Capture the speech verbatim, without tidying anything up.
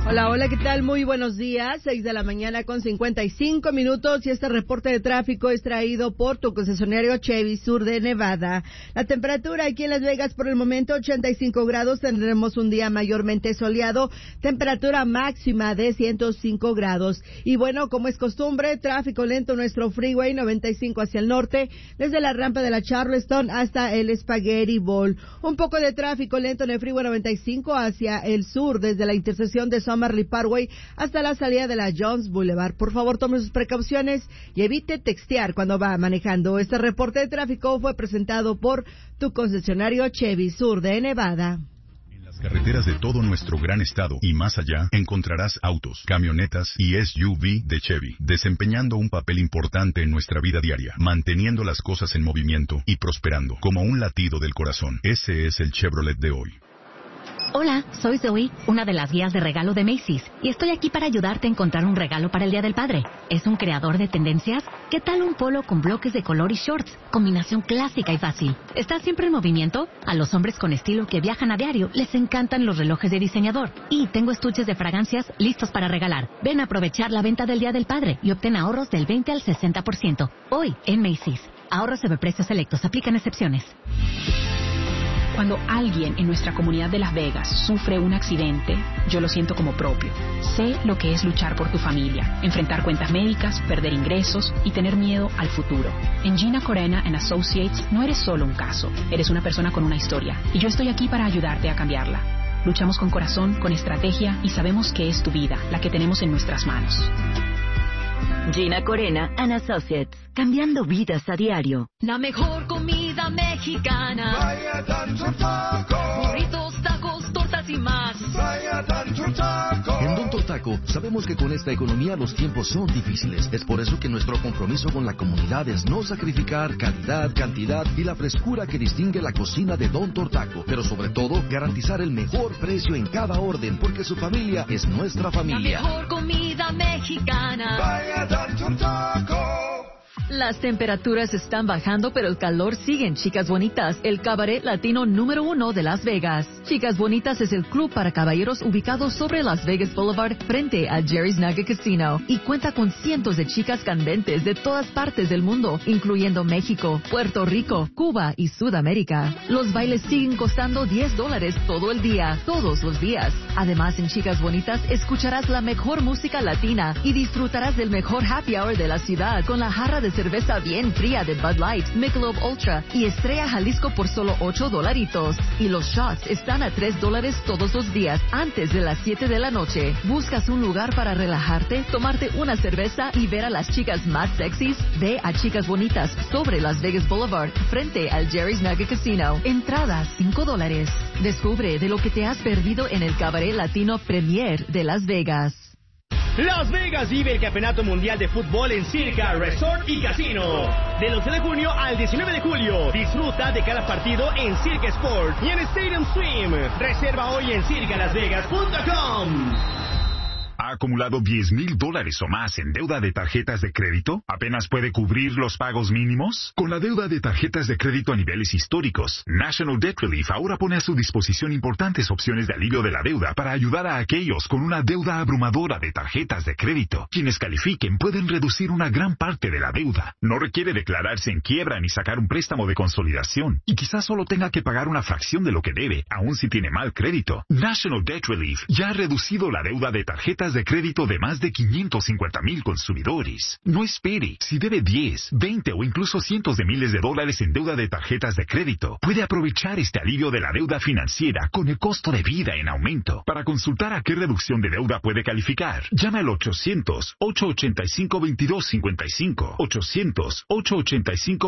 Hola, hola, ¿qué tal? Muy buenos días, seis de la mañana con cincuenta y cinco minutos y este reporte de tráfico es traído por tu concesionario Chevy Sur de Nevada. La temperatura aquí en Las Vegas por el momento ochenta y cinco grados, tendremos un día mayormente soleado, temperatura máxima de ciento cinco grados. Y bueno, como es costumbre, tráfico lento en nuestro Freeway noventa y cinco hacia el norte, desde la rampa de la Charleston hasta el Spaghetti Bowl. Un poco de tráfico lento en el Freeway noventa y cinco hacia el sur, desde la intersección de Summerlin Parkway hasta la salida de la Jones Boulevard. Por favor, tome sus precauciones y evite textear cuando va manejando. Este reporte de tráfico fue presentado por tu concesionario Chevy Sur de Nevada. En las carreteras de todo nuestro gran estado y más allá encontrarás autos, camionetas y S U V de Chevy, desempeñando un papel importante en nuestra vida diaria, manteniendo las cosas en movimiento y prosperando como un latido del corazón. Ese es el Chevrolet de hoy. Hola, soy Zoe, una de las guías de regalo de Macy's, y estoy aquí para ayudarte a encontrar un regalo para el Día del Padre. ¿Es un creador de tendencias? ¿Qué tal un polo con bloques de color y shorts? Combinación clásica y fácil. ¿Estás siempre en movimiento? A los hombres con estilo que viajan a diario les encantan los relojes de diseñador. Y tengo estuches de fragancias listos para regalar. Ven a aprovechar la venta del Día del Padre y obtén ahorros del veinte al sesenta por ciento. Hoy en Macy's. Ahorros sobre precios selectos. Aplican excepciones. Cuando alguien en nuestra comunidad de Las Vegas sufre un accidente, yo lo siento como propio. Sé lo que es luchar por tu familia, enfrentar cuentas médicas, perder ingresos y tener miedo al futuro. En Gina Corena and Associates no eres solo un caso, eres una persona con una historia y yo estoy aquí para ayudarte a cambiarla. Luchamos con corazón, con estrategia y sabemos que es tu vida, la que tenemos en nuestras manos. Gina Corena and Associates, cambiando vidas a diario. La mejor comida mexicana. Vaya Tanto Taco. Burritos, tacos, tortas y más. Vaya Tanto Taco. En Don Tortaco sabemos que con esta economía los tiempos son difíciles. Es por eso que nuestro compromiso con la comunidad es no sacrificar calidad, cantidad y la frescura que distingue la cocina de Don Tortaco. Pero sobre todo, garantizar el mejor precio en cada orden, porque su familia es nuestra familia. La mejor comida mexicana. Vaya Tanto Taco. Las temperaturas están bajando, pero el calor sigue en Chicas Bonitas, el cabaret latino número uno de Las Vegas. Chicas Bonitas es el club para caballeros ubicado sobre Las Vegas Boulevard frente a Jerry's Nugget Casino y cuenta con cientos de chicas candentes de todas partes del mundo, incluyendo México, Puerto Rico, Cuba y Sudamérica. Los bailes siguen costando diez dólares todo el día, todos los días. Además, en Chicas Bonitas escucharás la mejor música latina y disfrutarás del mejor happy hour de la ciudad con la jarra de cerveza bien fría de Bud Light, Michelob Ultra y Estrella Jalisco por solo ocho dolaritos. Y los shots están a tres dólares todos los días antes de las siete de la noche. ¿Buscas un lugar para relajarte, tomarte una cerveza y ver a las chicas más sexys? Ve a Chicas Bonitas sobre Las Vegas Boulevard frente al Jerry's Nugget Casino. Entradas cinco dólares. Descubre de lo que te has perdido en el Cabaret Latino Premier de Las Vegas. Las Vegas vive el Campeonato Mundial de Fútbol en Circa Resort y Casino. Del once de junio al diecinueve de julio, disfruta de cada partido en Circa Sport y en Stadium Swim. Reserva hoy en circa las vegas punto com. ¿Ha acumulado diez mil dólares o más en deuda de tarjetas de crédito? ¿Apenas puede cubrir los pagos mínimos? Con la deuda de tarjetas de crédito a niveles históricos, National Debt Relief ahora pone a su disposición importantes opciones de alivio de la deuda para ayudar a aquellos con una deuda abrumadora de tarjetas de crédito. Quienes califiquen pueden reducir una gran parte de la deuda. No requiere declararse en quiebra ni sacar un préstamo de consolidación. Y quizás solo tenga que pagar una fracción de lo que debe, aun si tiene mal crédito. National Debt Relief ya ha reducido la deuda de tarjetas de crédito de más de quinientos cincuenta mil consumidores. No espere. Si debe diez, veinte o incluso cientos de miles de dólares en deuda de tarjetas de crédito, puede aprovechar este alivio de la deuda financiera con el costo de vida en aumento. Para consultar a qué reducción de deuda puede calificar, llama al ochocientos, ocho ochenta y cinco, veintidós cincuenta y cinco, ochocientos, ocho ochenta y cinco